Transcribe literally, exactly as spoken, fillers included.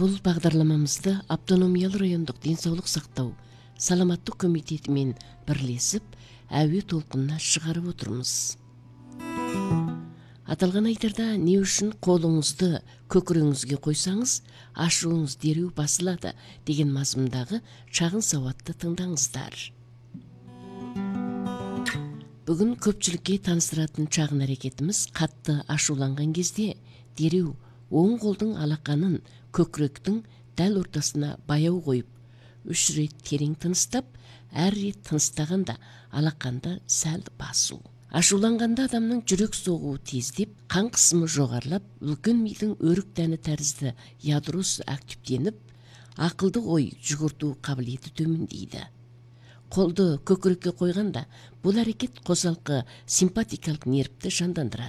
Бул багдарламамызды Автономиялы райондук ден соолук сактоо саламаттык комитети менен бирлешип әуе толкунуна чыгарып отурмуз. Аталган айдарда не үчүн колуңузду көкүрөңүзгө койсаңыз, ашууңуз дерүү басылады деген мазмундагы чагын сабатты тыңдаңыздар. Бүгүн көпчүлүккө тааныштыратын чагын аракетimiz катты ашууланган кезде дерүү оң колдун алаканын көкүрөктүн дәл ортосуна баяу коюп, үч рет терең тыныстап, әр рет тыныстаганда алаканды сәл басуу. Ашууланганда адамдын жүрөк согуу тездеп, кан кысымы жогорулап, үлкөн мидин өрүк дәни тәризди ядросу активденип, акылдык ой жүгүртүү кабилети төмөндөйдү. Колду көкүрөккө койганда бул аракет косалкы симпатикалык нервди жандандырат.